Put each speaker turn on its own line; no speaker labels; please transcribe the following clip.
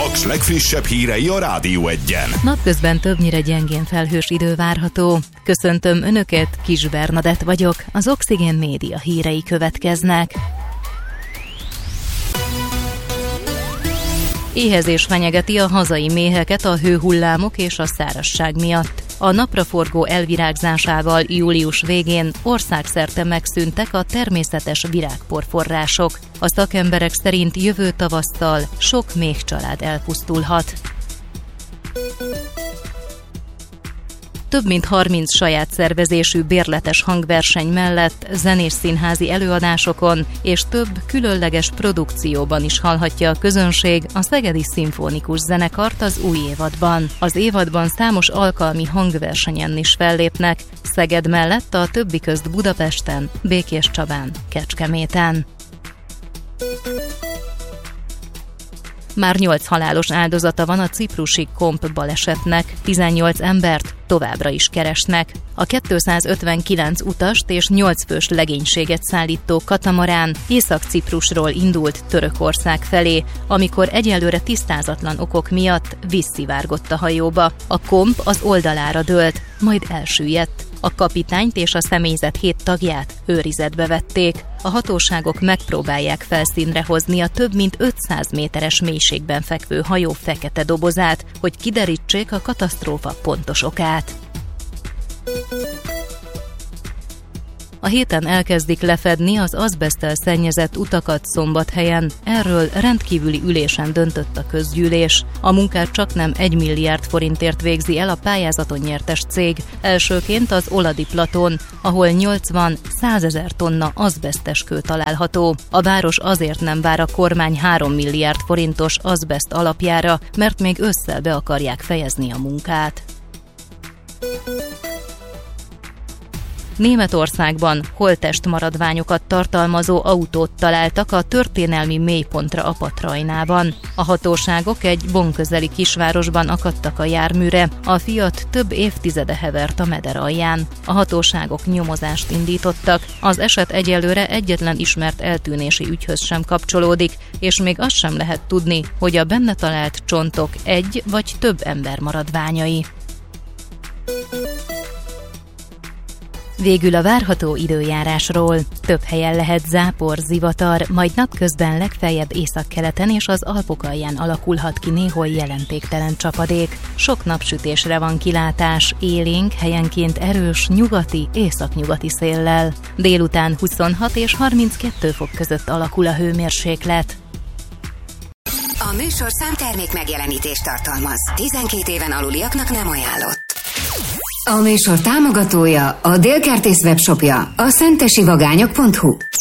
Paks legfrissebb hírei a Rádió Egyen.
Napközben többnyire gyengén felhős idő várható. Köszöntöm Önöket, Kis Bernadett vagyok, az Oxigén Média hírei következnek. Éhezés fenyegeti a hazai méheket a hőhullámok és a szárazság miatt. A napraforgó elvirágzásával július végén országszerte megszűntek a természetes virágporforrások. A szakemberek szerint jövő tavasszal sok méhcsalád elpusztulhat. Több mint 30 saját szervezésű bérletes hangverseny mellett zenés-színházi előadásokon és több különleges produkcióban is hallhatja a közönség a Szegedi Szimfonikus Zenekart az új évadban. Az évadban számos alkalmi hangversenyen is fellépnek, Szeged mellett a többi közt Budapesten, Békéscsabán, Kecskeméten. Már 8 halálos áldozata van a ciprusi Komp balesetnek, 18 embert továbbra is keresnek. A 259 utast és 8 fős legénységet szállító katamarán Észak-Ciprusról indult Törökország felé, amikor egyelőre tisztázatlan okok miatt visszivárgott a hajóba. A Komp az oldalára dőlt, majd elsüllyedt. A kapitányt és a személyzet 7 tagját őrizetbe vették. A hatóságok megpróbálják felszínre hozni a több mint 500 méteres mélységben fekvő hajó fekete dobozát, hogy kiderítsék a katasztrófa pontos okát. A héten elkezdik lefedni az azbeszttel szennyezett utakat Szombathelyen. Erről rendkívüli ülésen döntött a közgyűlés. A munkát csaknem 1 milliárd forintért végzi el a pályázaton nyertes cég. Elsőként az Oladi platón, ahol 80-100 000 tonna azbesztes kő található. A város azért nem vár a kormány 3 milliárd forintos azbeszt alapjára, mert még ősszel be akarják fejezni a munkát. Németországban holttest maradványokat tartalmazó autót találtak a történelmi mélypontra Apatrajnában. A hatóságok egy Bonn közeli kisvárosban akadtak a járműre, a Fiat több évtizede hevert a meder alján. A hatóságok nyomozást indítottak, az eset egyelőre egyetlen ismert eltűnési ügyhöz sem kapcsolódik, és még azt sem lehet tudni, hogy a benne talált csontok egy vagy több ember maradványai. Végül a várható időjárásról. Több helyen lehet zápor, zivatar, majd napközben legfeljebb északkeleten és az Alpok alján alakulhat ki néhol jelentéktelen csapadék. Sok napsütésre van kilátás, élénk, helyenként erős nyugati, északnyugati széllel. Délután 26 és 32 fok között alakul a hőmérséklet.
A műsor számtermék megjelenítést tartalmaz. 12 éven aluliaknak nem ajánlott. A műsor támogatója, a Dél Kertész webshopja, a szentesivagányok.hu.